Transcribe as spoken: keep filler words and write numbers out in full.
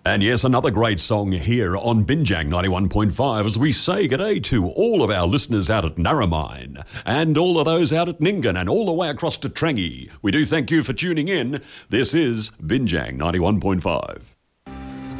And yes, another great song here on Binjang ninety-one point five as we say g'day to all of our listeners out at Narromine and all of those out at Nyngan and all the way across to Trangie. We do thank you for tuning in. This is Binjang ninety-one point five.